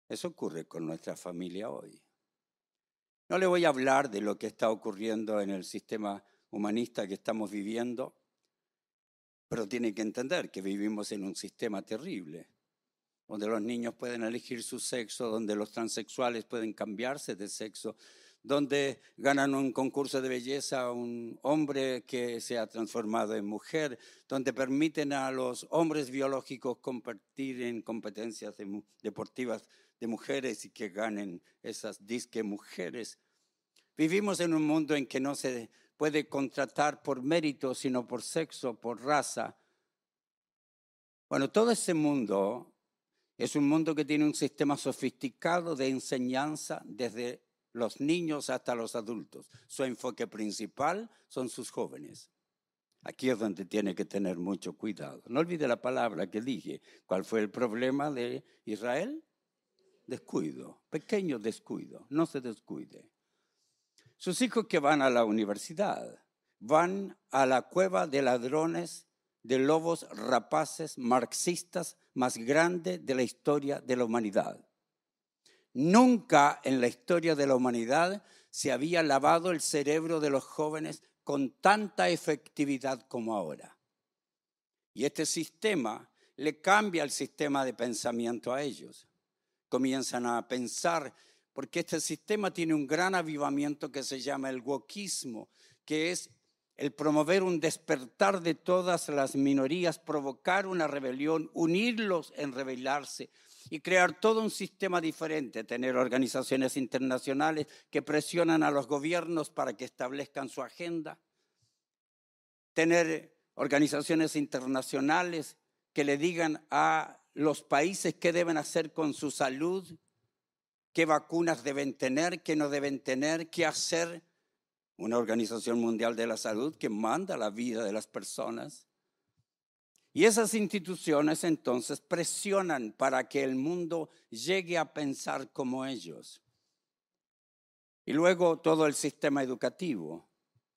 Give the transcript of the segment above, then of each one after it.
Eso ocurre con nuestra familia hoy. No le voy a hablar de lo que está ocurriendo en el sistema humanista que estamos viviendo, pero tiene que entender que vivimos en un sistema terrible, donde los niños pueden elegir su sexo, donde los transexuales pueden cambiarse de sexo, donde ganan un concurso de belleza a un hombre que se ha transformado en mujer, donde permiten a los hombres biológicos competir en competencias deportivas de mujeres y que ganen esas disque mujeres. Vivimos en un mundo en que no se puede contratar por mérito, sino por sexo, por raza. Bueno, todo ese mundo es un mundo que tiene un sistema sofisticado de enseñanza desde los niños hasta los adultos. Su enfoque principal son sus jóvenes. Aquí es donde tiene que tener mucho cuidado. No olvide la palabra que dije. ¿Cuál fue el problema de Israel? Descuido, pequeño descuido, no se descuide. Sus hijos que van a la universidad, van a la cueva de ladrones, de lobos rapaces, marxistas más grande de la historia de la humanidad. Nunca en la historia de la humanidad se había lavado el cerebro de los jóvenes con tanta efectividad como ahora. Y este sistema le cambia el sistema de pensamiento a ellos. Comienzan a pensar, porque este sistema tiene un gran avivamiento que se llama el wokismo, que es el promover un despertar de todas las minorías, provocar una rebelión, unirlos en rebelarse y crear todo un sistema diferente, tener organizaciones internacionales que presionan a los gobiernos para que establezcan su agenda, tener organizaciones internacionales que le digan a los países qué deben hacer con su salud, qué vacunas deben tener, qué no deben tener, qué hacer. Una Organización Mundial de la Salud que manda la vida de las personas. Y esas instituciones entonces presionan para que el mundo llegue a pensar como ellos. Y luego todo el sistema educativo.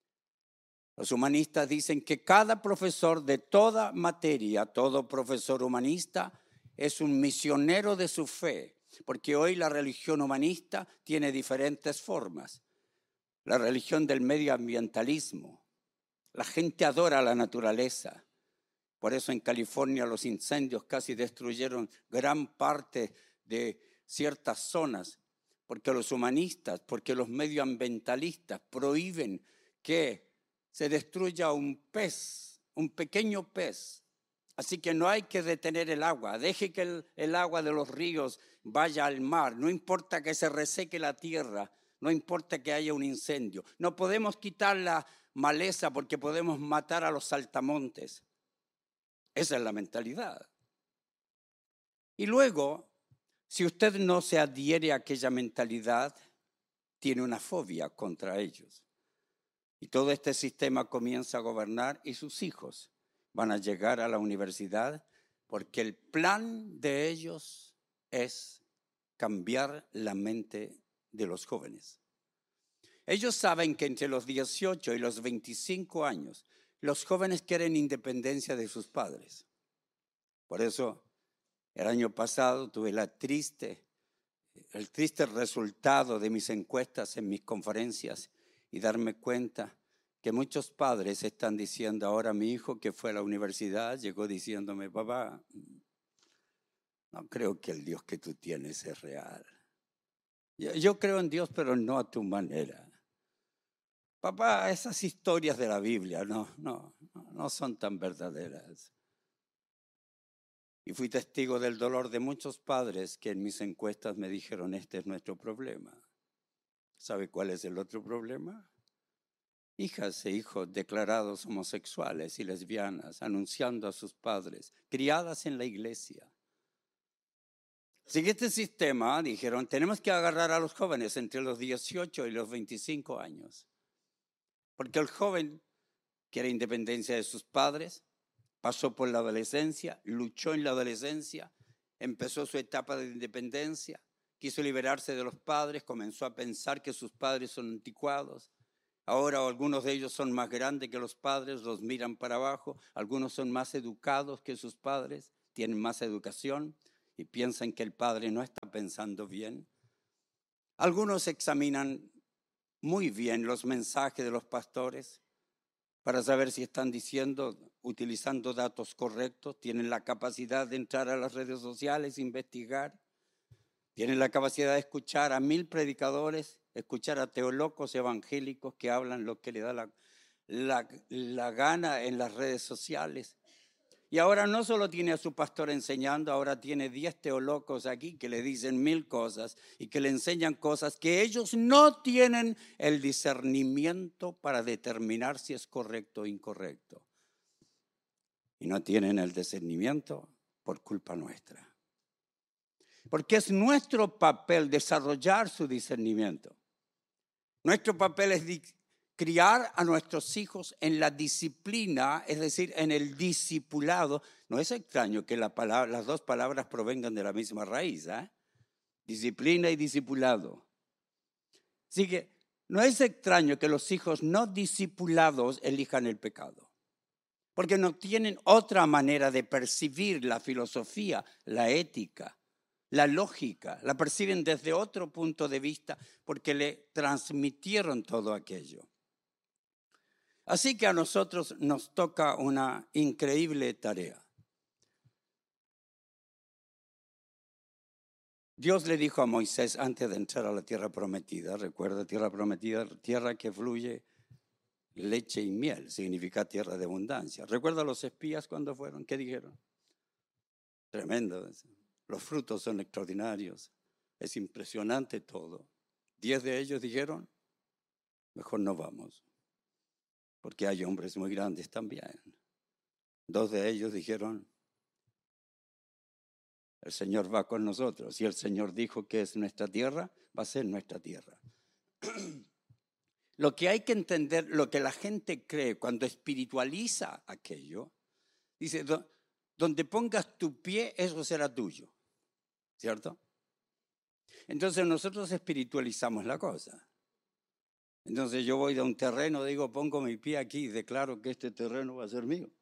Los humanistas dicen que cada profesor de toda materia, todo profesor humanista, es un misionero de su fe, porque hoy la religión humanista tiene diferentes formas. La religión del medioambientalismo. La gente adora la naturaleza. Por eso en California los incendios casi destruyeron gran parte de ciertas zonas, porque los humanistas, porque los medioambientalistas prohíben que se destruya un pez, un pequeño pez. Así que no hay que detener el agua. Deje que el agua de los ríos vaya al mar. No importa que se reseque la tierra. No importa que haya un incendio. No podemos quitar la maleza porque podemos matar a los saltamontes. Esa es la mentalidad. Y luego, si usted no se adhiere a aquella mentalidad, tiene una fobia contra ellos. Y todo este sistema comienza a gobernar y sus hijos van a llegar a la universidad porque el plan de ellos es cambiar la mente de los jóvenes. Ellos saben que entre los 18 y los 25 años, los jóvenes quieren independencia de sus padres. Por eso, el año pasado tuve el triste resultado de mis encuestas en mis conferencias y darme cuenta que muchos padres están diciendo ahora mi hijo que fue a la universidad llegó diciéndome, papá, no creo que el Dios que tú tienes es real. Yo creo en Dios, pero no a tu manera. Papá, esas historias de la Biblia no son tan verdaderas. Y fui testigo del dolor de muchos padres que en mis encuestas me dijeron, este es nuestro problema. ¿Sabe cuál es el otro problema? Hijas e hijos declarados homosexuales y lesbianas, anunciando a sus padres, criadas en la iglesia. Así que este sistema, dijeron, tenemos que agarrar a los jóvenes entre los 18 y los 25 años. Porque el joven quiere independencia de sus padres, pasó por la adolescencia, luchó en la adolescencia, empezó su etapa de independencia, quiso liberarse de los padres, comenzó a pensar que sus padres son anticuados. Ahora algunos de ellos son más grandes que los padres, los miran para abajo, algunos son más educados que sus padres, tienen más educación y piensan que el padre no está pensando bien. Algunos examinan muy bien los mensajes de los pastores para saber si están utilizando datos correctos, tienen la capacidad de entrar a las redes sociales, investigar, tienen la capacidad de escuchar a 1000 predicadores, escuchar a teólogos evangélicos que hablan lo que le da la gana en las redes sociales. Y ahora no solo tiene a su pastor enseñando, ahora tiene 10 teólogos aquí que le dicen 1000 cosas y que le enseñan cosas que ellos no tienen el discernimiento para determinar si es correcto o incorrecto. Y no tienen el discernimiento por culpa nuestra. Porque es nuestro papel desarrollar su discernimiento. Nuestro papel es criar a nuestros hijos en la disciplina, es decir, en el discipulado. No es extraño que las dos palabras provengan de la misma raíz, disciplina y discipulado. Así que no es extraño que los hijos no discipulados elijan el pecado, porque no tienen otra manera de percibir la filosofía, la ética, la lógica. La perciben desde otro punto de vista porque le transmitieron todo aquello. Así que a nosotros nos toca una increíble tarea. Dios le dijo a Moisés antes de entrar a la tierra prometida, recuerda, tierra prometida, tierra que fluye leche y miel, significa tierra de abundancia. ¿Recuerda los espías cuando fueron? ¿Qué dijeron? Tremendo. Los frutos son extraordinarios. Es impresionante todo. 10 de ellos dijeron, mejor no vamos, porque hay hombres muy grandes también. 2 de ellos dijeron, el Señor va con nosotros. Si el Señor dijo que es nuestra tierra, va a ser nuestra tierra. Lo que hay que entender, lo que la gente cree cuando espiritualiza aquello, dice, donde pongas tu pie, eso será tuyo. ¿Cierto? Entonces nosotros espiritualizamos la cosa. Entonces yo voy de un terreno, digo, pongo mi pie aquí y declaro que este terreno va a ser mío.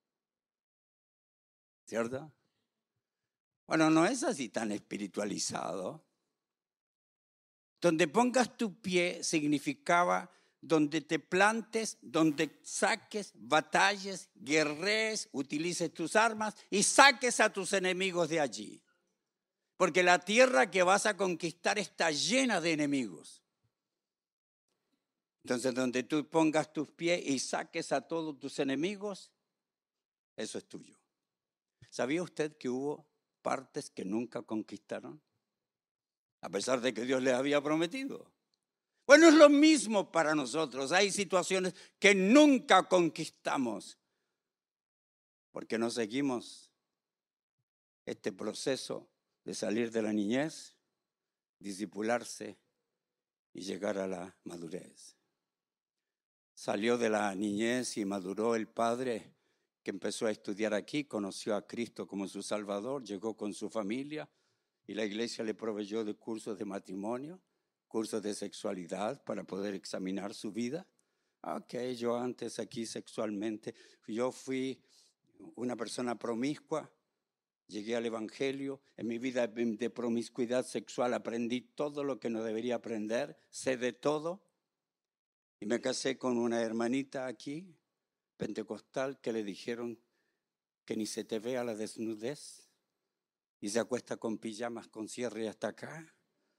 ¿Cierto? Bueno, no es así tan espiritualizado. Donde pongas tu pie significaba donde te plantes, donde saques, batalles, guerrees, utilices tus armas y saques a tus enemigos de allí. Porque la tierra que vas a conquistar está llena de enemigos. Entonces, donde tú pongas tus pies y saques a todos tus enemigos, eso es tuyo. ¿Sabía usted que hubo partes que nunca conquistaron? A pesar de que Dios les había prometido. Bueno, es lo mismo para nosotros. Hay situaciones que nunca conquistamos porque no seguimos este proceso de salir de la niñez, discipularse y llegar a la madurez. Salió de la niñez y maduró el padre que empezó a estudiar aquí, conoció a Cristo como su Salvador, llegó con su familia y la iglesia le proveyó de cursos de matrimonio, cursos de sexualidad para poder examinar su vida. Ok, yo antes aquí sexualmente, yo fui una persona promiscua, llegué al evangelio, en mi vida de promiscuidad sexual aprendí todo lo que no debería aprender, sé de todo. Y me casé con una hermanita aquí, pentecostal, que le dijeron que ni se te vea la desnudez y se acuesta con pijamas con cierre hasta acá.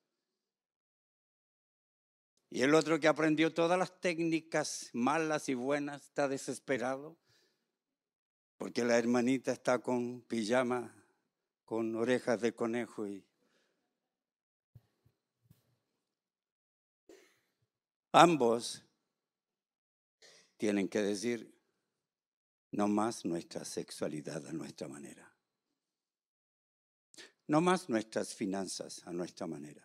Y el otro que aprendió todas las técnicas malas y buenas está desesperado porque la hermanita está con pijama, con orejas de conejo y ambos tienen que decir, no más nuestra sexualidad a nuestra manera. No más nuestras finanzas a nuestra manera.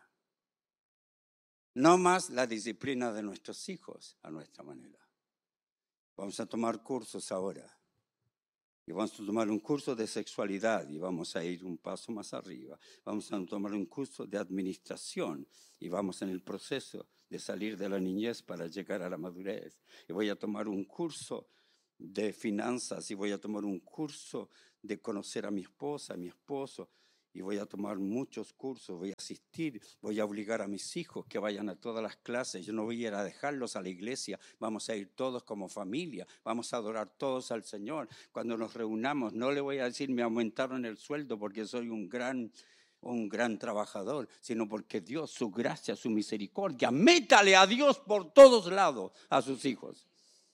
No más la disciplina de nuestros hijos a nuestra manera. Vamos a tomar cursos ahora. Y vamos a tomar un curso de sexualidad y vamos a ir un paso más arriba. Vamos a tomar un curso de administración y vamos en el proceso de salir de la niñez para llegar a la madurez. Y voy a tomar un curso de finanzas y voy a tomar un curso de conocer a mi esposa, a mi esposo. y voy a tomar muchos cursos, voy a asistir, voy a obligar a mis hijos que vayan a todas las clases. Yo no voy a ir a dejarlos a la iglesia, vamos a ir todos como familia, vamos a adorar todos al Señor. Cuando nos reunamos, no le voy a decir me aumentaron el sueldo porque soy un gran trabajador, sino porque Dios, su gracia, su misericordia, métale a Dios por todos lados a sus hijos.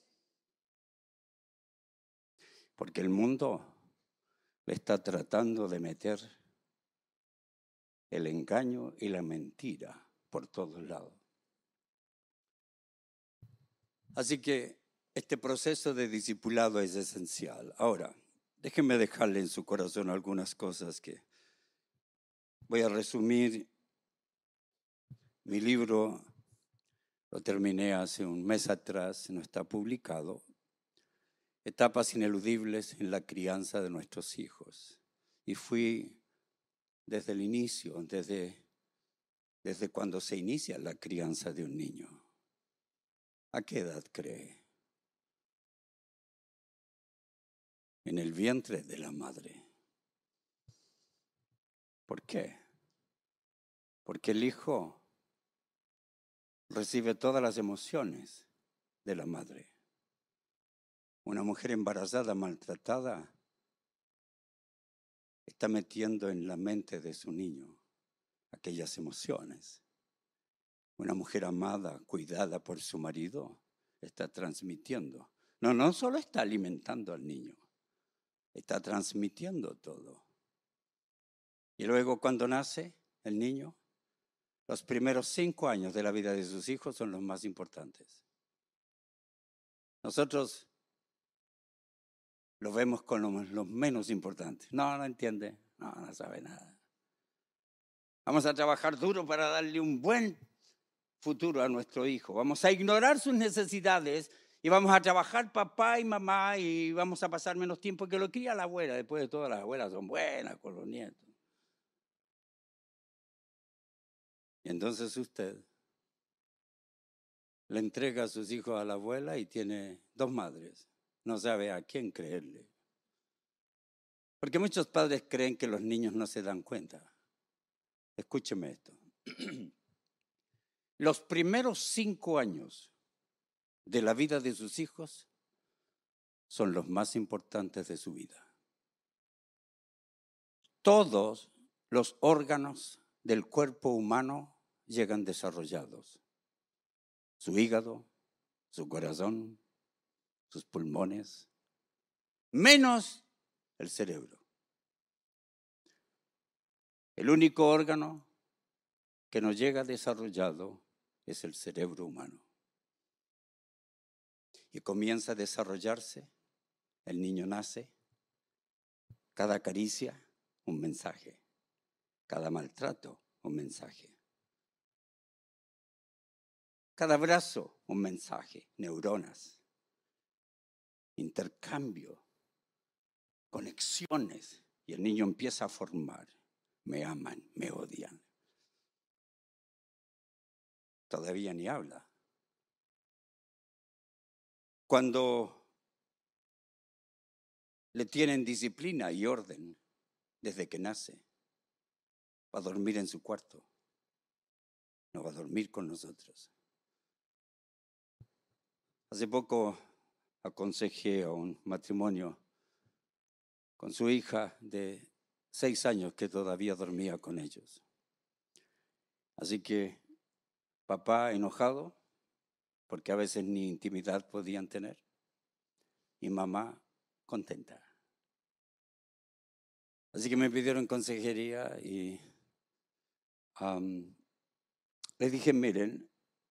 Porque el mundo le está tratando de meter el engaño y la mentira por todos lados. Así que este proceso de discipulado es esencial. Ahora, déjenme dejarle en su corazón algunas cosas que voy a resumir. Mi libro lo terminé hace un mes atrás, no está publicado. Etapas ineludibles en la crianza de nuestros hijos. Y fui desde el inicio, desde cuando se inicia la crianza de un niño. ¿A qué edad cree? En el vientre de la madre. ¿Por qué? Porque el hijo recibe todas las emociones de la madre. Una mujer embarazada, maltratada, está metiendo en la mente de su niño aquellas emociones. Una mujer amada, cuidada por su marido, está transmitiendo. No solo está alimentando al niño, está transmitiendo todo. Y luego cuando nace el niño, los primeros 5 años de la vida de sus hijos son los más importantes. Nosotros lo vemos con los menos importantes. No entiende, no sabe nada. Vamos a trabajar duro para darle un buen futuro a nuestro hijo. Vamos a ignorar sus necesidades y vamos a trabajar papá y mamá y vamos a pasar menos tiempo que lo cría la abuela. Después de todo, las abuelas son buenas con los nietos. Y entonces usted le entrega a sus hijos a la abuela y tiene 2 madres. No sabe a quién creerle. Porque muchos padres creen que los niños no se dan cuenta. Escúcheme esto. Los primeros 5 años de la vida de sus hijos son los más importantes de su vida. Todos los órganos del cuerpo humano llegan desarrollados. Su hígado, su corazón, sus pulmones, menos el cerebro. El único órgano que no llega desarrollado es el cerebro humano. Y comienza a desarrollarse, el niño nace, cada caricia, un mensaje, cada maltrato, un mensaje. Cada abrazo, un mensaje, neuronas, intercambio, conexiones. Y el niño empieza a formar. Me aman, me odian. Todavía ni habla. Cuando le tienen disciplina y orden desde que nace, va a dormir en su cuarto. No va a dormir con nosotros. Hace poco aconsejé a un matrimonio con su hija de 6 años que todavía dormía con ellos. Así que papá enojado porque a veces ni intimidad podían tener y mamá contenta. Así que me pidieron consejería y les dije, miren,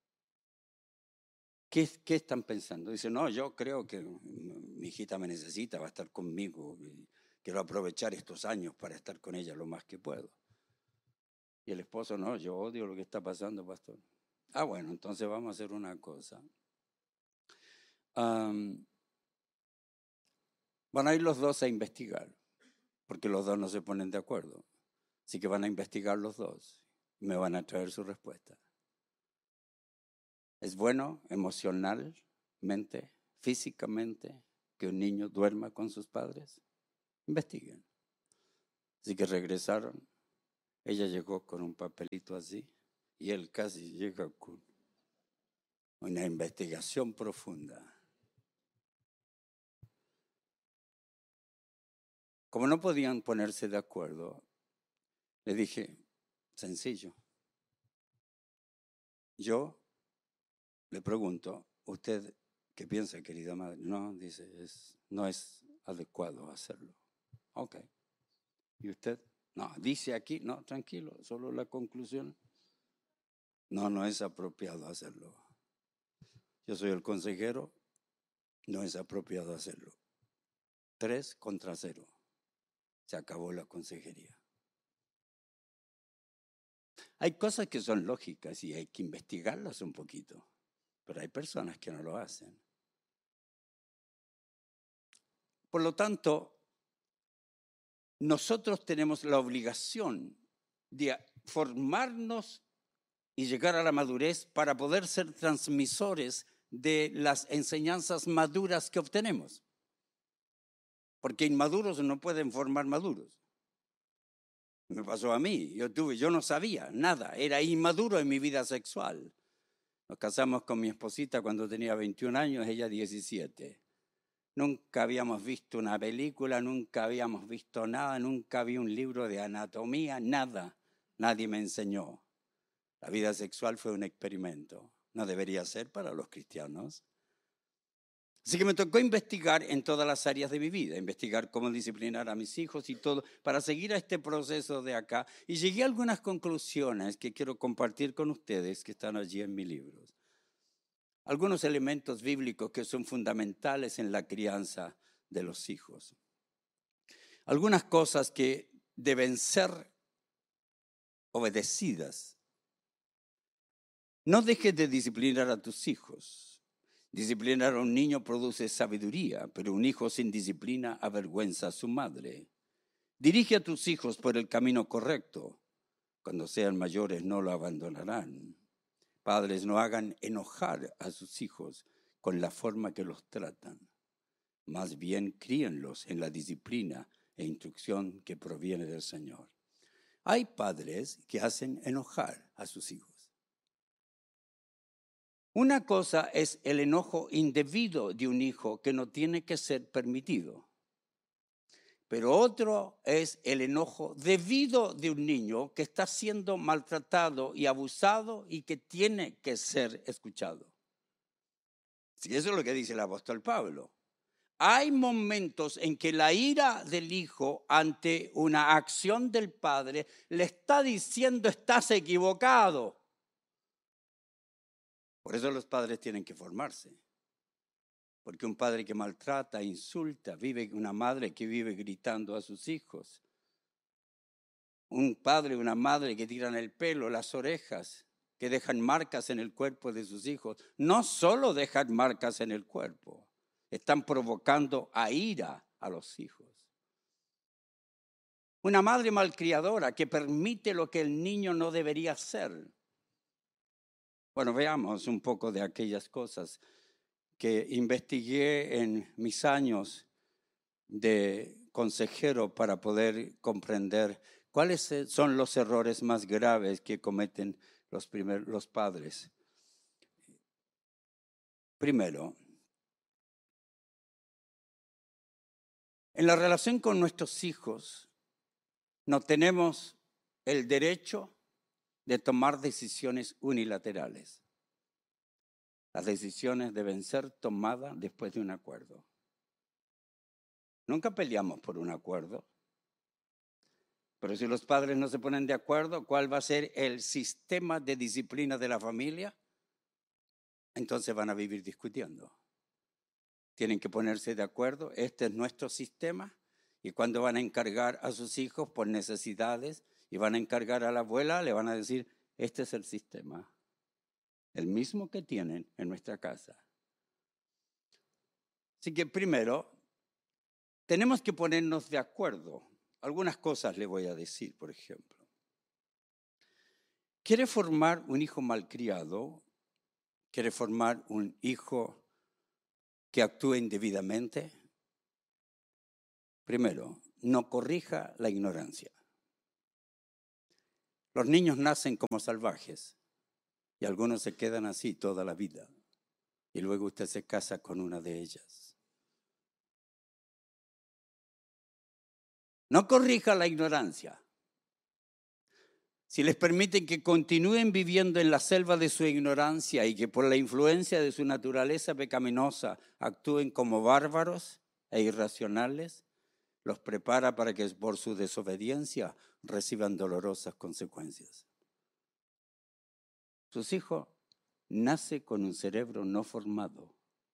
¿qué están pensando? Dice, no, yo creo que mi hijita me necesita, va a estar conmigo. Y quiero aprovechar estos años para estar con ella lo más que puedo. Y el esposo, no, yo odio lo que está pasando, pastor. Bueno, entonces vamos a hacer una cosa. Van a ir los dos a investigar, porque los dos no se ponen de acuerdo. Así que van a investigar los dos y me van a traer su respuesta. ¿Es bueno emocionalmente, físicamente, que un niño duerma con sus padres? Investiguen. Así que regresaron Ella llegó con un papelito así y él casi llega con una investigación profunda. Como no podían ponerse de acuerdo, le dije, sencillo. Yo le pregunto, ¿usted qué piensa, querida madre? No, dice, no es adecuado hacerlo. Ok. ¿Y usted? No, dice aquí, no, tranquilo, solo la conclusión. No, no es apropiado hacerlo. Yo soy el consejero, no es apropiado hacerlo. 3-0. Se acabó la consejería. Hay cosas que son lógicas y hay que investigarlas un poquito, pero hay personas que no lo hacen. Por lo tanto, nosotros tenemos la obligación de formarnos y llegar a la madurez para poder ser transmisores de las enseñanzas maduras que obtenemos. Porque inmaduros no pueden formar maduros. Me pasó a mí, yo no sabía nada, era inmaduro en mi vida sexual. Nos casamos con mi esposita cuando tenía 21 años, ella 17. Nunca habíamos visto una película, nunca habíamos visto nada, nunca vi un libro de anatomía, nada. Nadie me enseñó. La vida sexual fue un experimento. No debería ser para los cristianos. Así que me tocó investigar en todas las áreas de mi vida, investigar cómo disciplinar a mis hijos y todo, para seguir a este proceso de acá. Y llegué a algunas conclusiones que quiero compartir con ustedes que están allí en mi libro. Algunos elementos bíblicos que son fundamentales en la crianza de los hijos. Algunas cosas que deben ser obedecidas. No dejes de disciplinar a tus hijos. Disciplinar a un niño produce sabiduría, pero un hijo sin disciplina avergüenza a su madre. Dirige a tus hijos por el camino correcto. Cuando sean mayores no lo abandonarán. Padres, no hagan enojar a sus hijos con la forma que los tratan. Más bien críenlos en la disciplina e instrucción que proviene del Señor. Hay padres que hacen enojar a sus hijos. Una cosa es el enojo indebido de un hijo que no tiene que ser permitido. Pero otro es el enojo debido de un niño que está siendo maltratado y abusado y que tiene que ser escuchado. Sí, eso es lo que dice el apóstol Pablo. Hay momentos en que la ira del hijo ante una acción del padre le está diciendo estás equivocado. Por eso los padres tienen que formarse. Porque un padre que maltrata, insulta, una madre que vive gritando a sus hijos. Un padre, una madre que tiran el pelo, las orejas, que dejan marcas en el cuerpo de sus hijos. No solo dejan marcas en el cuerpo, están provocando a ira a los hijos. Una madre malcriadora que permite lo que el niño no debería hacer. Bueno, veamos un poco de aquellas cosas que investigué en mis años de consejero para poder comprender cuáles son los errores más graves que cometen los padres. Primero, en la relación con nuestros hijos, no tenemos el derecho de tomar decisiones unilaterales. Las decisiones deben ser tomadas después de un acuerdo. Nunca peleamos por un acuerdo. Pero si los padres no se ponen de acuerdo, ¿cuál va a ser el sistema de disciplina de la familia? Entonces van a vivir discutiendo. Tienen que ponerse de acuerdo. Este es nuestro sistema. Y cuando van a encargar a sus hijos por necesidades y van a encargar a la abuela, le van a decir, este es el sistema. El mismo que tienen en nuestra casa. Así que primero, tenemos que ponernos de acuerdo. Algunas cosas le voy a decir, por ejemplo. ¿Quiere formar un hijo malcriado? ¿Quiere formar un hijo que actúe indebidamente? Primero, no corrija la ignorancia. Los niños nacen como salvajes y algunos se quedan así toda la vida. Y luego usted se casa con una de ellas. No corrija la ignorancia. Si les permiten que continúen viviendo en la selva de su ignorancia y que por la influencia de su naturaleza pecaminosa actúen como bárbaros e irracionales, los prepara para que por su desobediencia reciban dolorosas consecuencias. Sus hijos nacen con un cerebro no formado.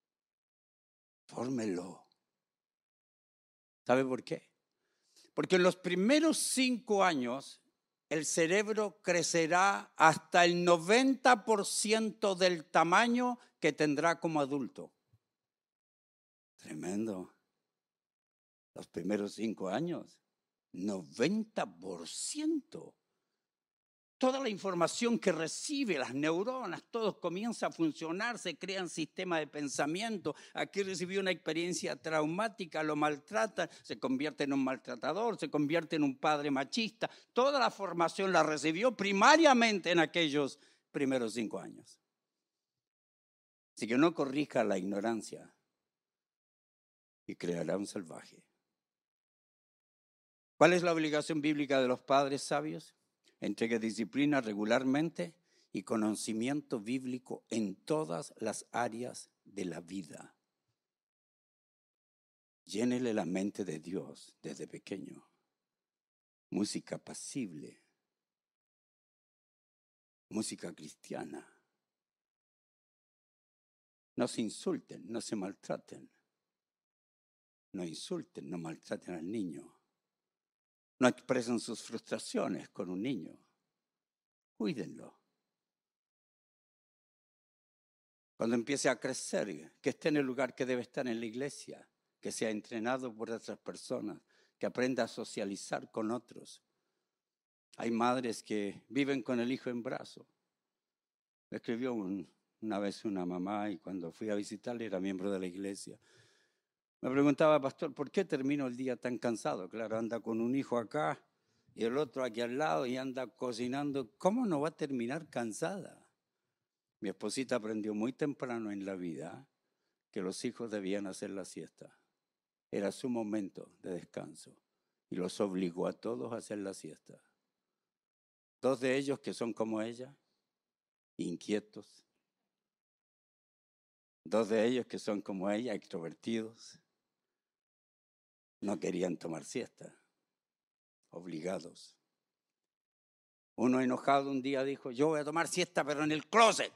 Fórmelo. ¿Sabe por qué? Porque en los primeros 5 años el cerebro crecerá hasta el 90% del tamaño que tendrá como adulto. Tremendo. Los primeros 5 años, 90%. Toda la información que recibe, las neuronas, todo comienza a funcionar, se crean sistemas de pensamiento. Aquí recibió una experiencia traumática, lo maltrata, se convierte en un maltratador, se convierte en un padre machista. Toda la formación la recibió primariamente en aquellos primeros 5 años. Así que no corrija la ignorancia y creará un salvaje. ¿Cuál es la obligación bíblica de los padres sabios? Entregue disciplina regularmente y conocimiento bíblico en todas las áreas de la vida. Llénele la mente de Dios desde pequeño. Música apacible, música cristiana. No se insulten, no se maltraten. No insulten, no maltraten al niño. No expresen sus frustraciones con un niño. Cuídenlo. Cuando empiece a crecer, que esté en el lugar que debe estar en la iglesia, que sea entrenado por otras personas, que aprenda a socializar con otros. Hay madres que viven con el hijo en brazos. Me escribió una vez una mamá y cuando fui a visitarle era miembro de la iglesia. Me preguntaba, pastor, ¿por qué termino el día tan cansado? Claro, anda con un hijo acá y el otro aquí al lado y anda cocinando. ¿Cómo no va a terminar cansada? Mi esposita aprendió muy temprano en la vida que los hijos debían hacer la siesta. Era su momento de descanso y los obligó a todos a hacer la siesta. 2 de ellos que son como ella, inquietos. 2 de ellos que son como ella, extrovertidos. No querían tomar siesta, obligados. Uno enojado un día dijo, yo voy a tomar siesta pero en el closet.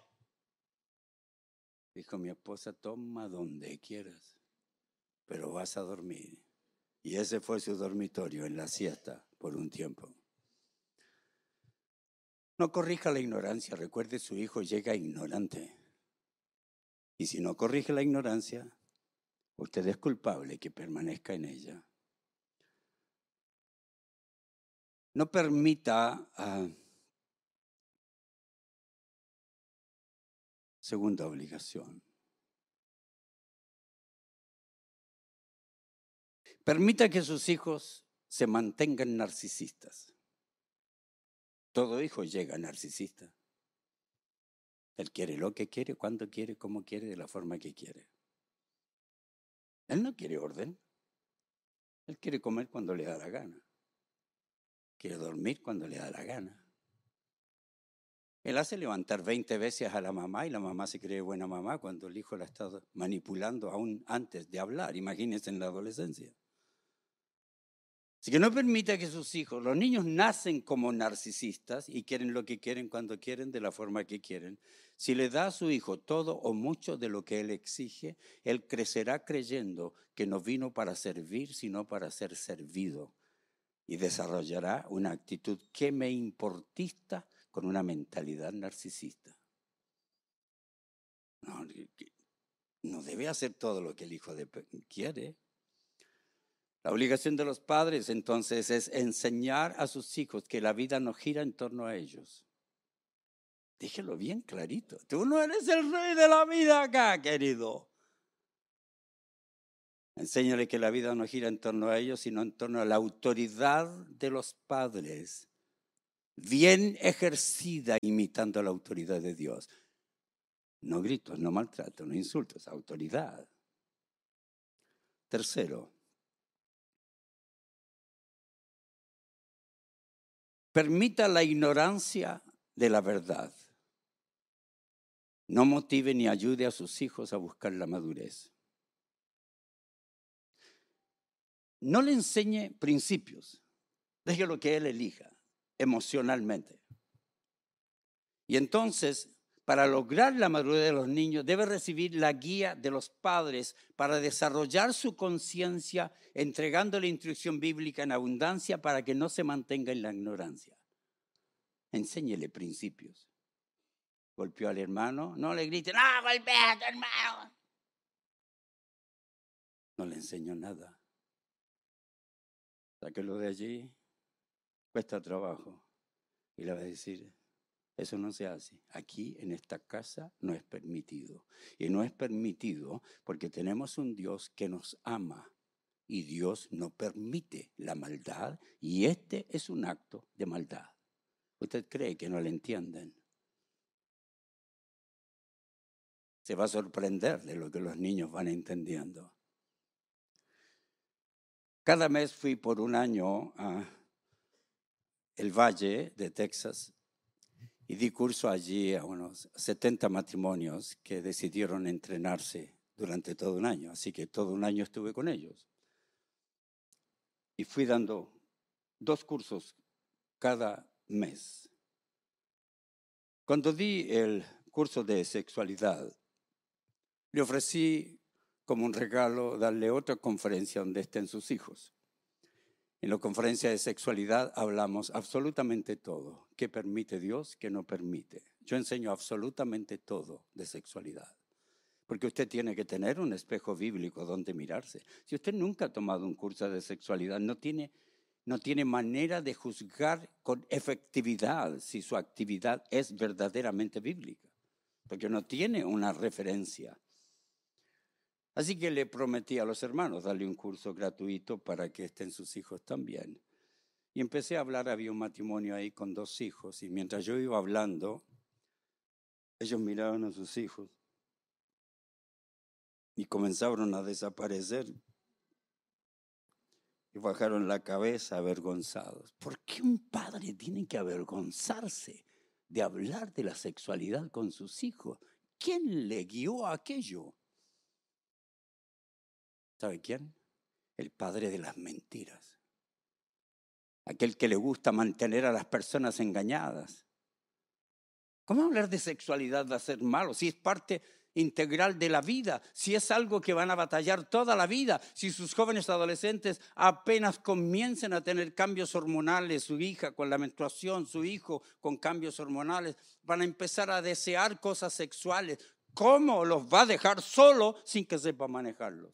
Dijo mi esposa, toma donde quieras, pero vas a dormir. Y ese fue su dormitorio en la siesta por un tiempo. No corrija la ignorancia, recuerde su hijo llega ignorante. Y si no corrige la ignorancia, usted es culpable que permanezca en ella. No permita, segunda obligación, permita que sus hijos se mantengan narcisistas. Todo hijo llega narcisista. Él quiere lo que quiere, cuando quiere, cómo quiere, de la forma que quiere. Él no quiere orden. Él quiere comer cuando le da la gana. Quiere dormir cuando le da la gana. Él hace levantar 20 veces a la mamá y la mamá se cree buena mamá cuando el hijo la está manipulando aún antes de hablar. Imagínense en la adolescencia. Así que no permita que sus hijos, los niños nacen como narcisistas y quieren lo que quieren cuando quieren, de la forma que quieren. Si le da a su hijo todo o mucho de lo que él exige, él crecerá creyendo que no vino para servir, sino para ser servido. Y desarrollará una actitud que me importista con una mentalidad narcisista. No debe hacer todo lo que el hijo quiere. La obligación de los padres entonces es enseñar a sus hijos que la vida no gira en torno a ellos. Déjelo bien clarito. Tú no eres el rey de la vida acá, querido. Enséñale que la vida no gira en torno a ellos, sino en torno a la autoridad de los padres. bien ejercida, imitando la autoridad de Dios. No gritos, no maltratos, no insultos, autoridad. Tercero, permita la ignorancia de la verdad. No motive ni ayude a sus hijos a buscar la madurez. No le enseñe principios. Déjelo que él elija emocionalmente. Y entonces, para lograr la madurez de los niños, debe recibir la guía de los padres para desarrollar su conciencia, entregándole instrucción bíblica en abundancia para que no se mantenga en la ignorancia. Enséñele principios. Golpeó al hermano, no le grite, no, golpea a tu hermano. No le enseñó nada. Sáquelo de allí, cuesta trabajo. Y le va a decir, eso no se hace. Aquí en esta casa no es permitido. Y no es permitido porque tenemos un Dios que nos ama. Y Dios no permite la maldad. Y este es un acto de maldad. ¿Usted cree que no le entienden? Se va a sorprender de lo que los niños van entendiendo. Cada mes fui por un año a el Valle de Texas y di curso allí a unos 70 matrimonios que decidieron entrenarse durante todo un año. Así que todo un año estuve con ellos. Y fui dando 2 cursos cada mes. Cuando di el curso de sexualidad, le ofrecí como un regalo darle otra conferencia donde estén sus hijos. En la conferencia de sexualidad hablamos absolutamente todo. ¿Qué permite Dios? ¿Qué no permite? Yo enseño absolutamente todo de sexualidad. Porque usted tiene que tener un espejo bíblico donde mirarse. Si usted nunca ha tomado un curso de sexualidad, no tiene manera de juzgar con efectividad si su actividad es verdaderamente bíblica. Porque no tiene una referencia. Así que le prometí a los hermanos darle un curso gratuito para que estén sus hijos también. Y empecé a hablar, había un matrimonio ahí con 2 hijos, y mientras yo iba hablando, ellos miraban a sus hijos y comenzaron a desaparecer. Y bajaron la cabeza avergonzados. ¿Por qué un padre tiene que avergonzarse de hablar de la sexualidad con sus hijos? ¿Quién le guió a aquello? ¿Sabe quién? El padre de las mentiras. Aquel que le gusta mantener a las personas engañadas. ¿Cómo hablar de sexualidad va a ser malo? Si es parte integral de la vida, si es algo que van a batallar toda la vida, si sus jóvenes adolescentes apenas comiencen a tener cambios hormonales, su hija con la menstruación, su hijo con cambios hormonales, van a empezar a desear cosas sexuales. ¿Cómo los va a dejar solo sin que sepa manejarlos?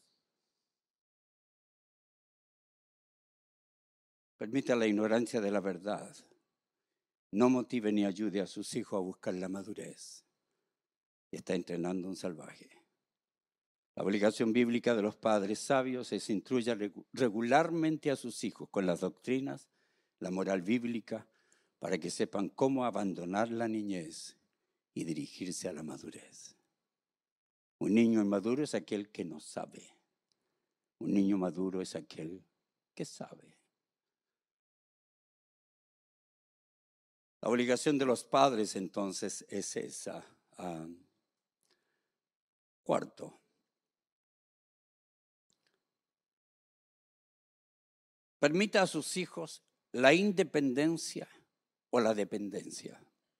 Permita la ignorancia de la verdad. No motive ni ayude a sus hijos a buscar la madurez. Está entrenando un salvaje. La obligación bíblica de los padres sabios es instruir regularmente a sus hijos con las doctrinas, la moral bíblica, para que sepan cómo abandonar la niñez y dirigirse a la madurez. Un niño inmaduro es aquel que no sabe. Un niño maduro es aquel que sabe. La obligación de los padres entonces es esa. Cuarto, permita a sus hijos la independencia o la dependencia.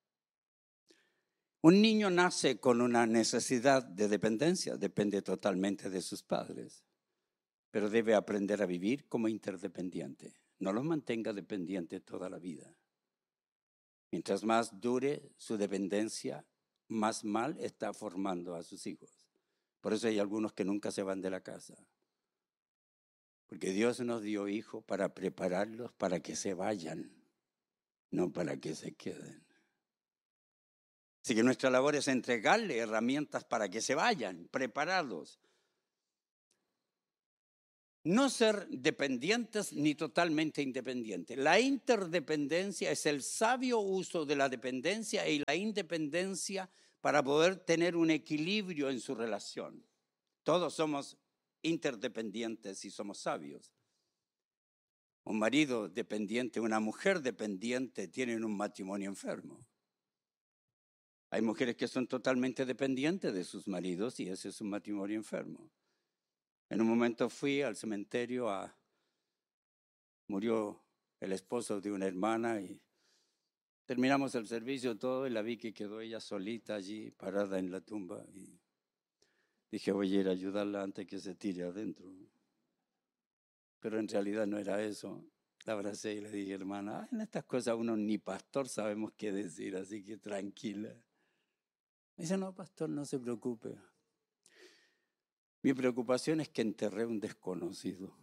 Un niño nace con una necesidad de dependencia, depende totalmente de sus padres, pero debe aprender a vivir como interdependiente. No los mantenga dependientes toda la vida. Mientras más dure su dependencia, más mal está formando a sus hijos. Por eso hay algunos que nunca se van de la casa. Porque Dios nos dio hijos para prepararlos para que se vayan, no para que se queden. Así que nuestra labor es entregarle herramientas para que se vayan, preparados. No ser dependientes ni totalmente independientes. La interdependencia es el sabio uso de la dependencia y la independencia para poder tener un equilibrio en su relación. Todos somos interdependientes y somos sabios. Un marido dependiente, una mujer dependiente tienen un matrimonio enfermo. Hay mujeres que son totalmente dependientes de sus maridos y ese es un matrimonio enfermo. En un momento fui al cementerio, murió el esposo de una hermana y terminamos el servicio todo y la vi que quedó ella solita allí, parada en la tumba. Y dije, voy a ir a ayudarla antes que se tire adentro. Pero en realidad no era eso. La abracé y le dije, hermana, en estas cosas uno ni pastor sabemos qué decir, así que tranquila. Me dice, no, pastor, no se preocupe. Mi preocupación es que enterré un desconocido.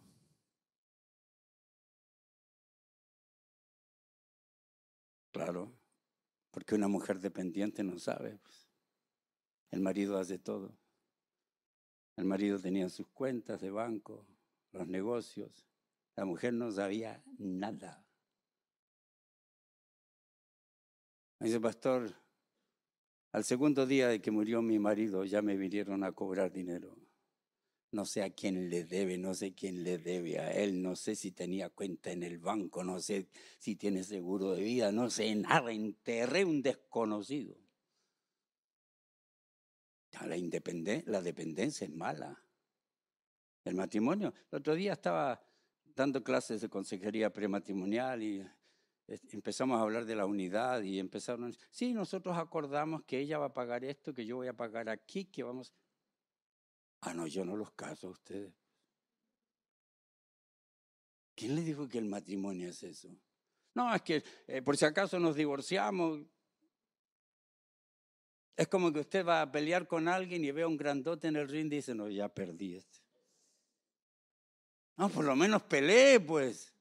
Claro, porque una mujer dependiente no sabe. Pues. El marido hace todo. El marido tenía sus cuentas de banco, los negocios. La mujer no sabía nada. Me dice, pastor, al segundo día de que murió mi marido ya me vinieron a cobrar dinero. No sé a quién le debe, no sé quién le debe a él, no sé si tenía cuenta en el banco, no sé si tiene seguro de vida, no sé nada, enterré un desconocido. La dependencia es mala. El matrimonio, el otro día estaba dando clases de consejería prematrimonial y empezamos a hablar de la unidad y empezaron, sí, nosotros acordamos que ella va a pagar esto, que yo voy a pagar aquí, que vamos... Ah, no, yo no los caso a ustedes. ¿Quién le dijo que el matrimonio es eso? No, es que por si acaso nos divorciamos. Es como que usted va a pelear con alguien y ve a un grandote en el ring y dice, no, ya perdí este. No, por lo menos pelee, pues.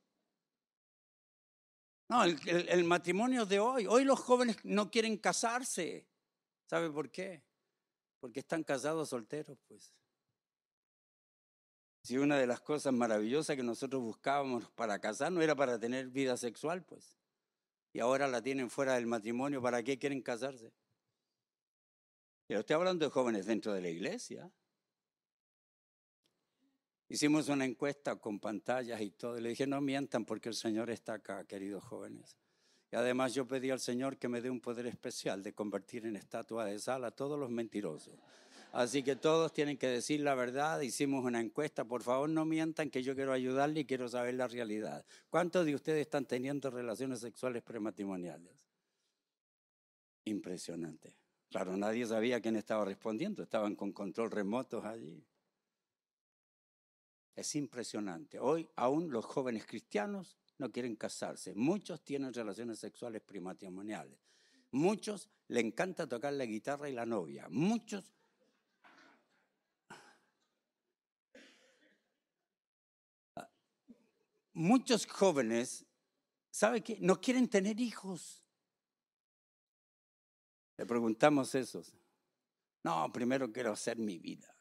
No, el matrimonio de hoy los jóvenes no quieren casarse. ¿Sabe por qué? Porque están casados solteros, pues. Si una de las cosas maravillosas que nosotros buscábamos para casarnos era para tener vida sexual, pues. Y ahora la tienen fuera del matrimonio, ¿para qué quieren casarse? Pero estoy hablando de jóvenes dentro de la iglesia. Hicimos una encuesta con pantallas y todo. Y le dije, no mientan porque el Señor está acá, queridos jóvenes. Y además yo pedí al Señor que me dé un poder especial de convertir en estatua de sal a todos los mentirosos. Así que todos tienen que decir la verdad. Hicimos una encuesta. Por favor, no mientan que yo quiero ayudarle y quiero saber la realidad. ¿Cuántos de ustedes están teniendo relaciones sexuales prematrimoniales? Impresionante. Claro, nadie sabía quién estaba respondiendo. Estaban con control remotos allí. Es impresionante. Hoy aún los jóvenes cristianos no quieren casarse. Muchos tienen relaciones sexuales prematrimoniales. Muchos le encanta tocar la guitarra y la novia. Muchos jóvenes, ¿sabe qué? No quieren tener hijos. Le preguntamos eso. No, primero quiero hacer mi vida.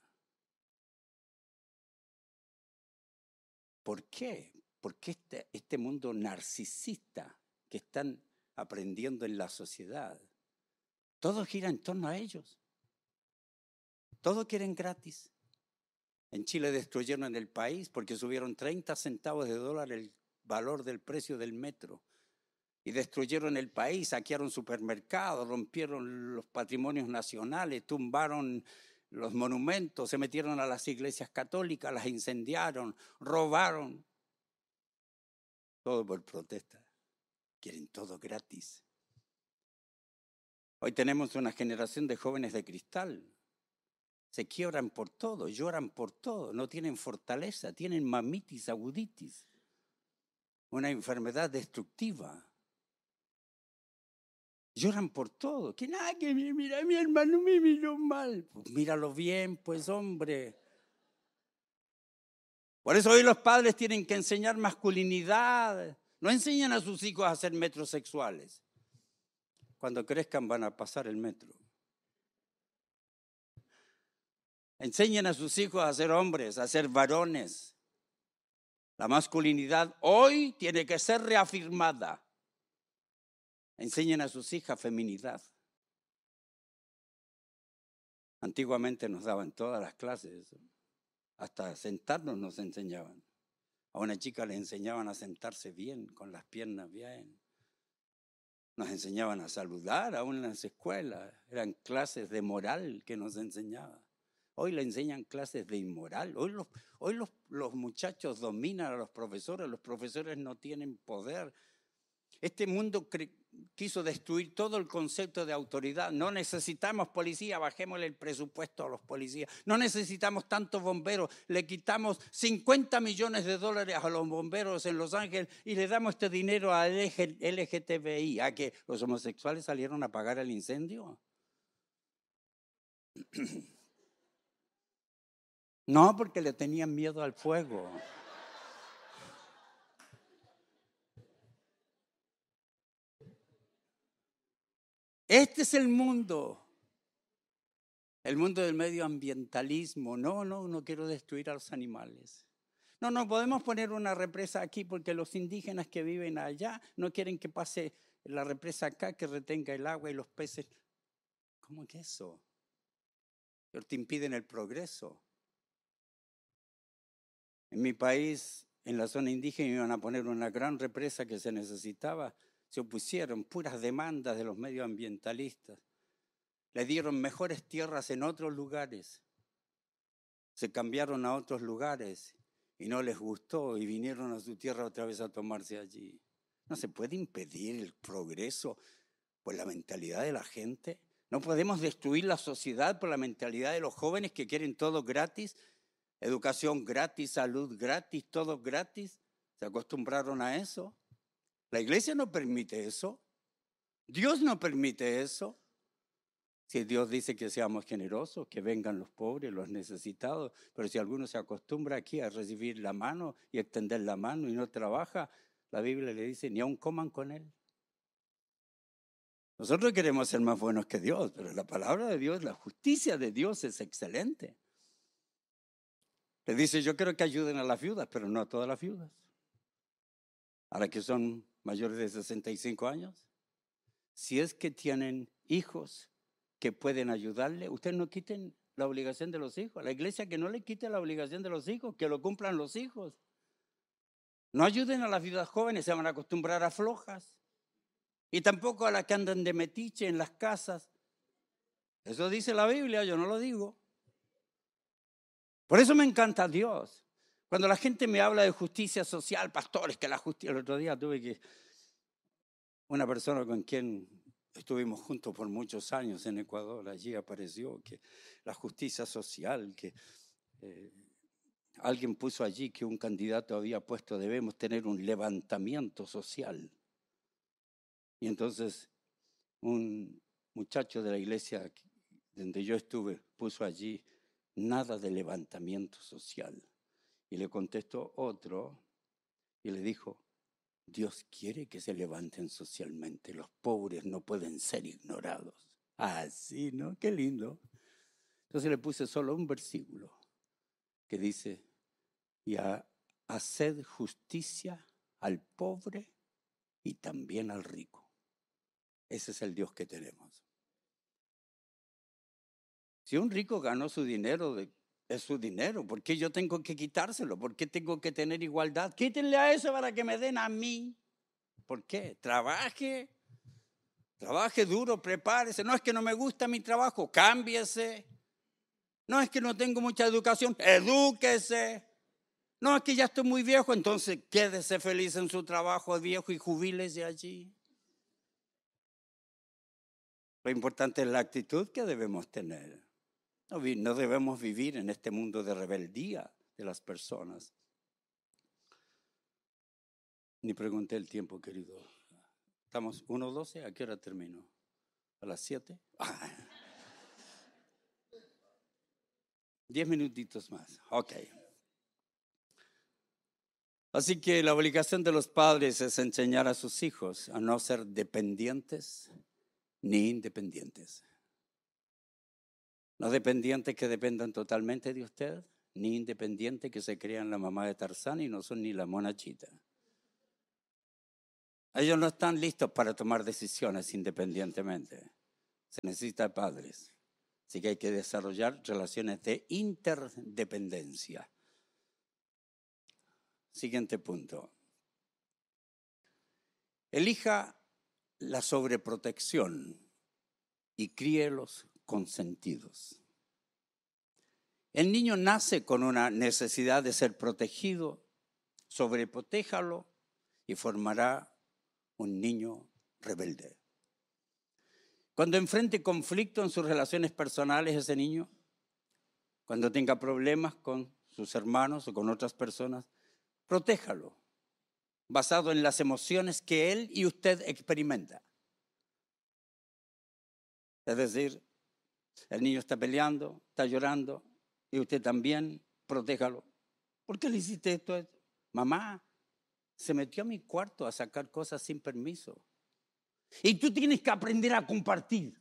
¿Por qué? Porque este mundo narcisista que están aprendiendo en la sociedad, todo gira en torno a ellos. Todo quieren gratis. En Chile destruyeron el país porque subieron 30 centavos de dólar el valor del precio del metro. Y destruyeron el país, saquearon supermercados, rompieron los patrimonios nacionales, tumbaron los monumentos, se metieron a las iglesias católicas, las incendiaron, robaron. Todo por protesta. Quieren todo gratis. Hoy tenemos una generación de jóvenes de cristal. Se quiebran por todo, lloran por todo, no tienen fortaleza, tienen mamitis, aguditis, una enfermedad destructiva. Lloran por todo. Que nada, que mira, mi hermano me miró mal. Pues míralo bien, pues hombre. Por eso hoy los padres tienen que enseñar masculinidad. No enseñan a sus hijos a ser metrosexuales. Cuando crezcan van a pasar el metro. Enseñen a sus hijos a ser hombres, a ser varones. La masculinidad hoy tiene que ser reafirmada. Enseñen a sus hijas feminidad. Antiguamente nos daban todas las clases, hasta sentarnos nos enseñaban. A una chica le enseñaban a sentarse bien, con las piernas bien. Nos enseñaban a saludar, aún en las escuelas. Eran clases de moral que nos enseñaban. Hoy le enseñan clases de inmoral. Hoy los muchachos dominan a los profesores no tienen poder. Este mundo quiso destruir todo el concepto de autoridad. No necesitamos policía, bajémosle el presupuesto a los policías. No necesitamos tantos bomberos, le quitamos $50 millones a los bomberos en Los Ángeles y le damos este dinero a LGTBI. ¿A que los homosexuales salieron a apagar el incendio? No, porque le tenían miedo al fuego. Este es el mundo del medioambientalismo. No quiero destruir a los animales. No podemos poner una represa aquí porque los indígenas que viven allá no quieren que pase la represa acá, que retenga el agua y los peces. ¿Cómo que eso? Pero te impiden el progreso. En mi país, en la zona indígena, iban a poner una gran represa que se necesitaba. Se opusieron, puras demandas de los medioambientalistas. Le dieron mejores tierras en otros lugares. Se cambiaron a otros lugares y no les gustó y vinieron a su tierra otra vez a tomarse allí. No se puede impedir el progreso por la mentalidad de la gente. No podemos destruir la sociedad por la mentalidad de los jóvenes que quieren todo gratis. Educación gratis, salud gratis, todo gratis. Se acostumbraron a eso. La iglesia no permite eso. Dios no permite eso. Si Dios dice que seamos generosos, que vengan los pobres, los necesitados, pero si alguno se acostumbra aquí a recibir la mano y extender la mano y no trabaja, la Biblia le dice, ni aun coman con él. Nosotros queremos ser más buenos que Dios, pero la palabra de Dios, la justicia de Dios es excelente. Le dice, yo quiero que ayuden a las viudas, pero no a todas las viudas. A las que son mayores de 65 años. Si es que tienen hijos que pueden ayudarle, ustedes no quiten la obligación de los hijos. La iglesia que no le quite la obligación de los hijos, que lo cumplan los hijos. No ayuden a las viudas jóvenes, se van a acostumbrar a flojas. Y tampoco a las que andan de metiche en las casas. Eso dice la Biblia, yo no lo digo. Por eso me encanta Dios. Cuando la gente me habla de justicia social, pastores, que la justicia... El otro día tuve que... Una persona con quien estuvimos juntos por muchos años en Ecuador, allí apareció que la justicia social, que alguien puso allí que un candidato había puesto, debemos tener un levantamiento social. Y entonces un muchacho de la iglesia donde yo estuve puso allí, nada de levantamiento social. Y le contestó otro y le dijo, Dios quiere que se levanten socialmente. Los pobres no pueden ser ignorados. Así, ¿no? Qué lindo. Entonces le puse solo un versículo que dice, y haced justicia al pobre y también al rico. Ese es el Dios que tenemos. Si un rico ganó su dinero, es su dinero. ¿Por qué yo tengo que quitárselo? ¿Por qué tengo que tener igualdad? Quítenle a eso para que me den a mí. ¿Por qué? Trabaje duro, prepárese. No es que no me gusta mi trabajo, cámbiese. No es que no tengo mucha educación, edúquese. No es que ya estoy muy viejo, entonces quédese feliz en su trabajo viejo y jubílese allí. Lo importante es la actitud que debemos tener. No debemos vivir en este mundo de rebeldía de las personas. Ni pregunté el tiempo, querido. Estamos 1:12, ¿a qué hora termino? ¿A las 7? 10 minutitos más, ok. Así que la obligación de los padres es enseñar a sus hijos a no ser dependientes ni independientes. No dependientes que dependan totalmente de usted, ni independientes que se crean la mamá de Tarzán y no son ni la monachita. Ellos no están listos para tomar decisiones independientemente. Se necesita padres. Así que hay que desarrollar relaciones de interdependencia. Siguiente punto. Elija la sobreprotección y críelos consentidos. El niño nace con una necesidad de ser protegido, sobreprotéjalo y formará un niño rebelde. Cuando enfrente conflicto en sus relaciones personales ese niño, cuando tenga problemas con sus hermanos o con otras personas, protéjalo, basado en las emociones que él y usted experimenta. Es decir, el niño está peleando, está llorando, y usted también, protéjalo. ¿Por qué le hiciste esto? Mamá, se metió a mi cuarto a sacar cosas sin permiso. Y tú tienes que aprender a compartir.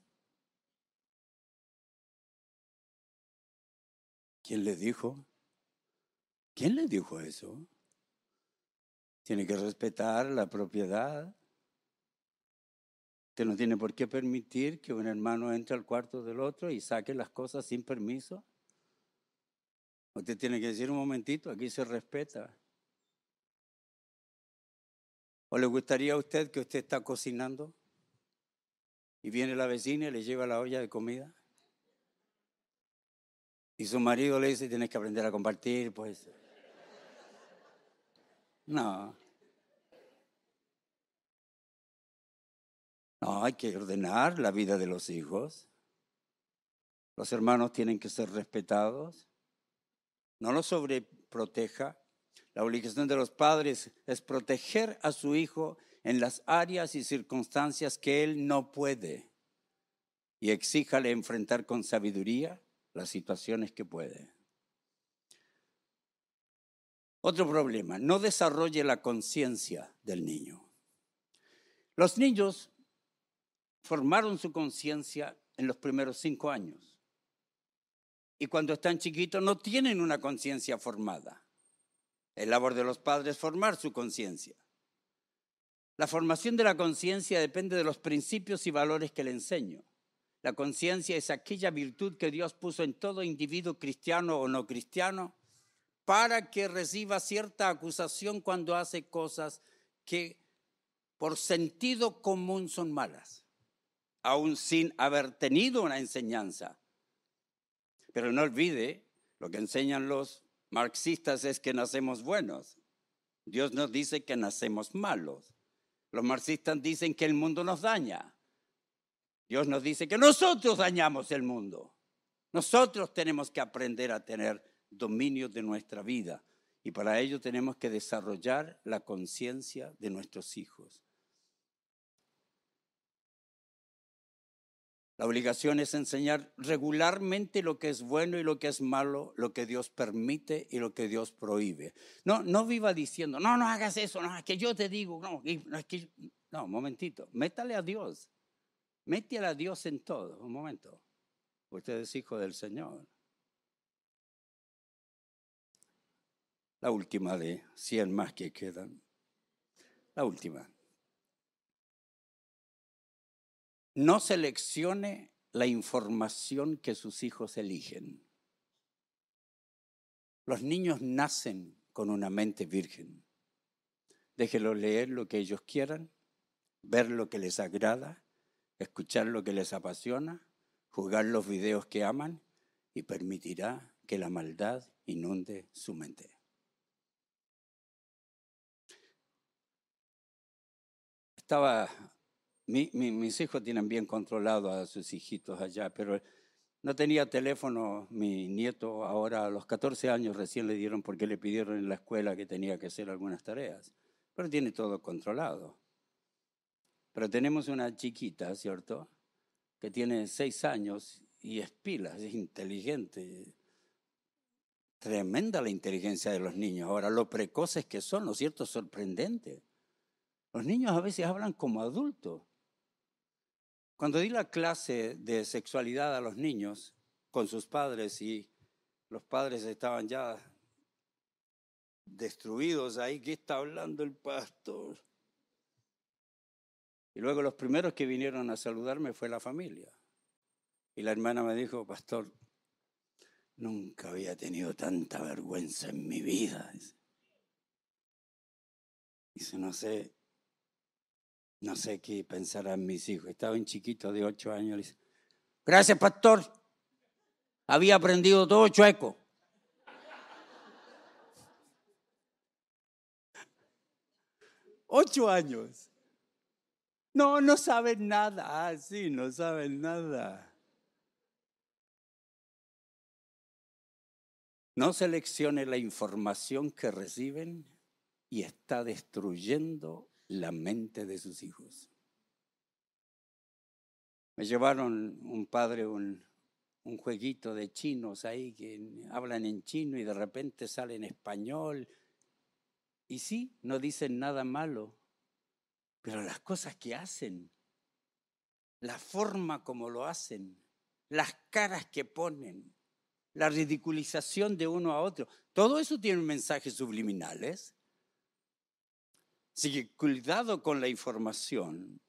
¿Quién le dijo? ¿Quién le dijo eso? Tiene que respetar la propiedad. Usted no tiene por qué permitir que un hermano entre al cuarto del otro y saque las cosas sin permiso. Usted tiene que decir un momentito, aquí se respeta. ¿O le gustaría a usted que usted está cocinando y viene la vecina y le lleva la olla de comida? Y su marido le dice, tienes que aprender a compartir, pues. No. No, hay que ordenar la vida de los hijos. Los hermanos tienen que ser respetados. No los sobreproteja. La obligación de los padres es proteger a su hijo en las áreas y circunstancias que él no puede. Y exíjale enfrentar con sabiduría las situaciones que puede. Otro problema, no desarrolle la conciencia del niño. Los niños formaron su conciencia en los primeros 5 años. Y cuando están chiquitos no tienen una conciencia formada. Es labor de los padres formar su conciencia. La formación de la conciencia depende de los principios y valores que le enseño. La conciencia es aquella virtud que Dios puso en todo individuo cristiano o no cristiano para que reciba cierta acusación cuando hace cosas que por sentido común son malas, aún sin haber tenido una enseñanza. Pero no olvide, lo que enseñan los marxistas es que nacemos buenos. Dios nos dice que nacemos malos. Los marxistas dicen que el mundo nos daña. Dios nos dice que nosotros dañamos el mundo. Nosotros tenemos que aprender a tener dominio de nuestra vida y para ello tenemos que desarrollar la conciencia de nuestros hijos. La obligación es enseñar regularmente lo que es bueno y lo que es malo, lo que Dios permite y lo que Dios prohíbe. No viva diciendo, no hagas eso, no, es que yo te digo, no, un momentito, métale a Dios. Métale a Dios en todo, un momento. Usted es hijo del Señor. La última de 100 más que quedan. La última. No seleccione la información que sus hijos eligen. Los niños nacen con una mente virgen. Déjelos leer lo que ellos quieran, ver lo que les agrada, escuchar lo que les apasiona, jugar los videos que aman y permitirá que la maldad inunde su mente. Mis hijos tienen bien controlado a sus hijitos allá, pero no tenía teléfono mi nieto. Ahora a los 14 años recién le dieron porque le pidieron en la escuela que tenía que hacer algunas tareas. Pero tiene todo controlado. Pero tenemos una chiquita, ¿cierto?, que tiene 6 años y es pila, es inteligente. Tremenda la inteligencia de los niños. Ahora, lo precoces que son, ¿no es cierto?, sorprendente. Los niños a veces hablan como adultos. Cuando di la clase de sexualidad a los niños con sus padres y Los padres estaban ya destruidos ahí. ¿Qué está hablando el pastor? Y luego los primeros que vinieron a saludarme fue la familia. Y la hermana me dijo, pastor, nunca había tenido tanta vergüenza en mi vida. Dice, no sé qué pensarán mis hijos. Estaba un chiquito de 8 años. Dice, gracias, pastor. Había aprendido todo chueco. ¡8 años! No saben nada. Ah, sí, no saben nada. No seleccione la información que reciben y está destruyendo la mente de sus hijos. Me llevaron un padre un jueguito de chinos ahí que hablan en chino y de repente sale en español. Y sí, no dicen nada malo, pero las cosas que hacen, la forma como lo hacen, las caras que ponen, la ridiculización de uno a otro, todo eso tiene mensajes subliminales. Así que cuidado con la información.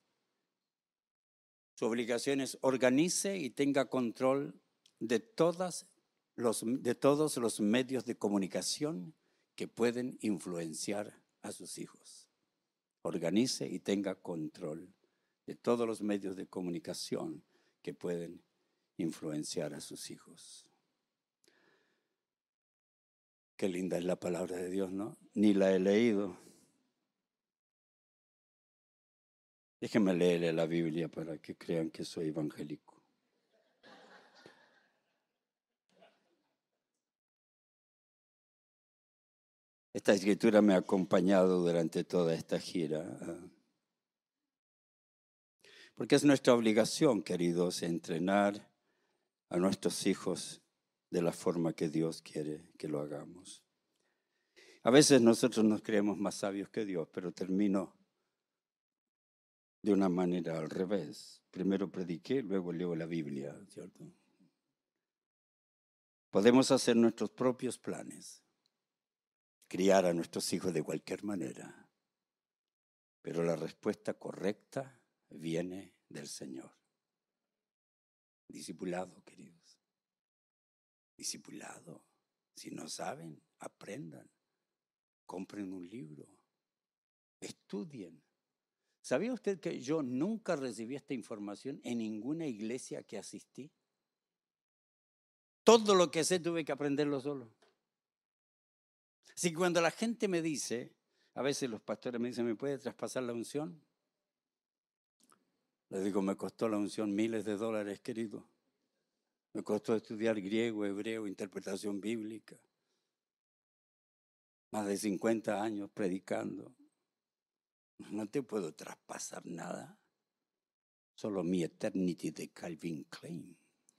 Su obligación es organice y tenga control de todos los medios de comunicación que pueden influenciar a sus hijos. Organice y tenga control de todos los medios de comunicación que pueden influenciar a sus hijos. Qué linda es la palabra de Dios, ¿no? Ni la he leído. Déjenme leerle la Biblia para que crean que soy evangélico. Esta escritura me ha acompañado durante toda esta gira. Porque es nuestra obligación, queridos, entrenar a nuestros hijos de la forma que Dios quiere que lo hagamos. A veces nosotros nos creemos más sabios que Dios, pero termino de una manera al revés. Primero prediqué, luego leo la Biblia, ¿cierto? Podemos hacer nuestros propios planes, criar a nuestros hijos de cualquier manera, pero la respuesta correcta viene del Señor. Discipulado, queridos. Discipulado. Si no saben, aprendan. Compren un libro. Estudien. ¿Sabía usted que yo nunca recibí esta información en ninguna iglesia que asistí? Todo lo que sé tuve que aprenderlo solo. Así que cuando la gente me dice, a veces los pastores me dicen, ¿me puede traspasar la unción? Les digo, me costó la unción miles de dólares, querido. Me costó estudiar griego, hebreo, interpretación bíblica. Más de 50 años predicando. No te puedo traspasar nada. Solo mi Eternity de Calvin Klein.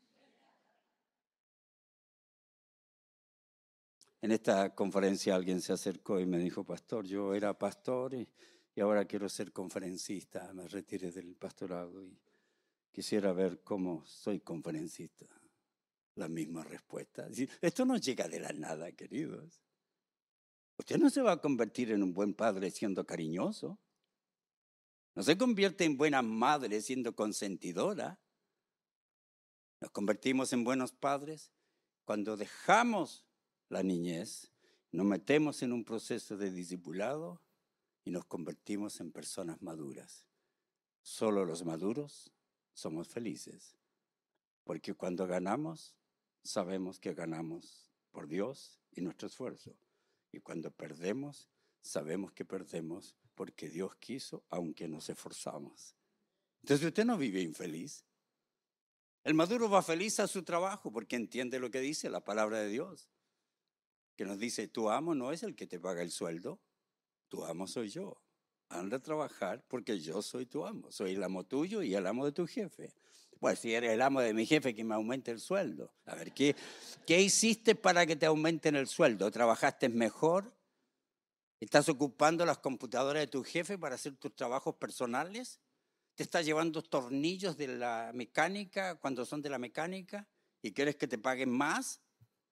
En esta conferencia alguien se acercó y me dijo, pastor, yo era pastor y ahora quiero ser conferencista. Me retiré del pastorado y quisiera ver cómo soy conferencista. La misma respuesta. Esto no llega de la nada, queridos. Usted no se va a convertir en un buen padre siendo cariñoso. No se convierte en buena madre siendo consentidora. Nos convertimos en buenos padres cuando dejamos la niñez, nos metemos en un proceso de discipulado y nos convertimos en personas maduras. Solo los maduros somos felices, porque cuando ganamos, sabemos que ganamos por Dios y nuestro esfuerzo. Y cuando perdemos, sabemos que perdemos porque Dios quiso, aunque nos esforzamos. Entonces usted no vive infeliz. El maduro va feliz a su trabajo porque entiende lo que dice la palabra de Dios. Que nos dice, tu amo no es el que te paga el sueldo, tu amo soy yo. Anda a trabajar porque yo soy tu amo. Soy el amo tuyo y el amo de tu jefe. Pues si eres el amo de mi jefe, que me aumente el sueldo. A ver, ¿qué hiciste para que te aumenten el sueldo? ¿Trabajaste mejor? ¿Estás ocupando las computadoras de tu jefe para hacer tus trabajos personales? ¿Te estás llevando tornillos de la mecánica cuando son de la mecánica y quieres que te paguen más?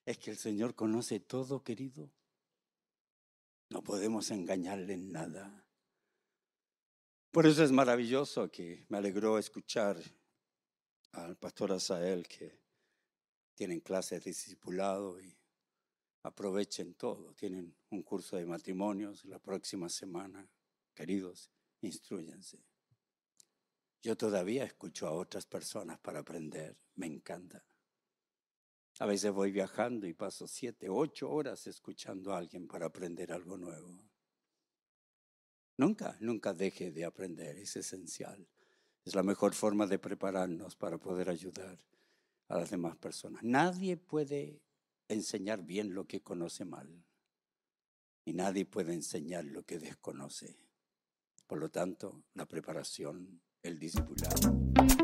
Es que el Señor conoce todo, querido. No podemos engañarle en nada. Por eso es maravilloso que me alegró escuchar al pastor Asael que tienen clases de discipulado y aprovechen todo. Tienen un curso de matrimonios la próxima semana. Queridos, instrúyense. Yo todavía escucho a otras personas para aprender. Me encanta. A veces voy viajando y paso 7, 8 horas escuchando a alguien para aprender algo nuevo. Nunca deje de aprender, es esencial. Es la mejor forma de prepararnos para poder ayudar a las demás personas. Nadie puede enseñar bien lo que conoce mal. Y nadie puede enseñar lo que desconoce. Por lo tanto, la preparación, el discipulado.